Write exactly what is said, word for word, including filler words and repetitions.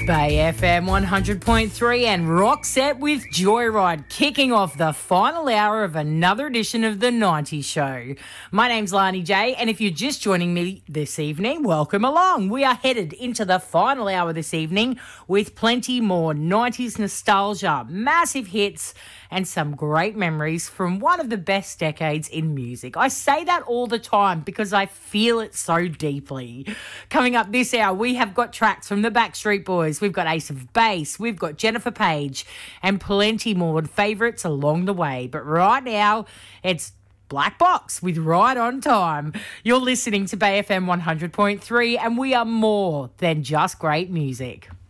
Bay F M one hundred point three and Roxette with Joyride, kicking off the final hour of another edition of The nineties Show. My name's Lani J, and if you're just joining me this evening, welcome along. We are headed into the final hour this evening with plenty more nineties nostalgia, massive hits, and some great memories from one of the best decades in music. I say that all the time because I feel it so deeply. Coming up this hour, we have got tracks from the Backstreet Boys, we've got Ace of Base, we've got Jennifer Page, and plenty more favourites along the way. But right now, it's Black Box with Right on Time. You're listening to Bay F M one hundred point three, and we are more than just great music.